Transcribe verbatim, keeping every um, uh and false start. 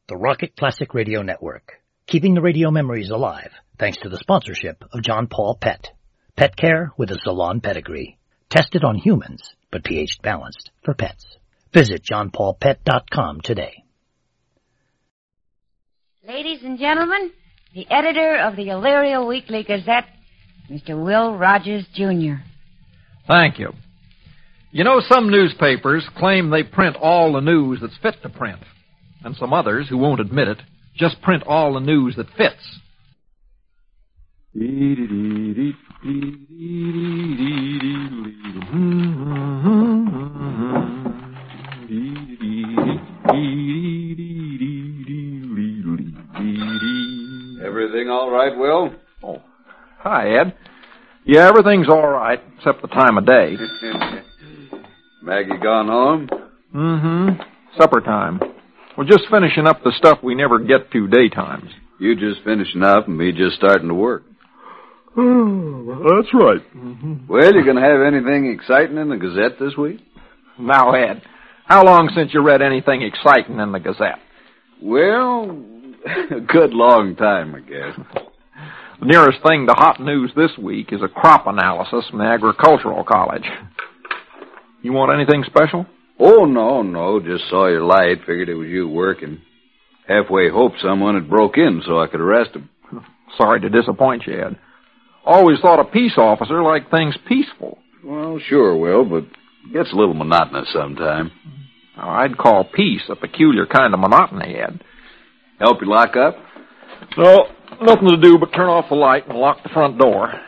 the Rocket Classic Radio Network, keeping the radio memories alive thanks to the sponsorship of John Paul Pet. Pet care with a salon pedigree. Tested on humans, but pH balanced for pets. Visit john paul pet dot com today. Ladies and gentlemen, the editor of the Elyria Weekly Gazette, Mister Will Rogers, Junior Thank you. You know, some newspapers claim they print all the news that's fit to print, and some others, who won't admit it, just print all the news that fits. Everything all right, Will? Oh, hi, Ed. Yeah, everything's all right, except the time of day. Maggie gone home? Mm-hmm. Supper time. We're just finishing up the stuff we never get to daytimes. You just finishing up and me just starting to work. Oh, that's right. Mm-hmm. Well, you going to have anything exciting in the Gazette this week? Now, Ed, how long since you read anything exciting in the Gazette? Well, a good long time, I guess. The nearest thing to hot news this week is a crop analysis from the Agricultural College. You want anything special? Oh, no, no. Just saw your light. Figured it was you working. Halfway hoped someone had broke in so I could arrest him. Sorry to disappoint you, Ed. Always thought a peace officer liked things peaceful. Well, sure, Will, but it gets a little monotonous sometime. Now, I'd call peace a peculiar kind of monotony, Ed. Help you lock up? No, nothing to do but turn off the light and lock the front door.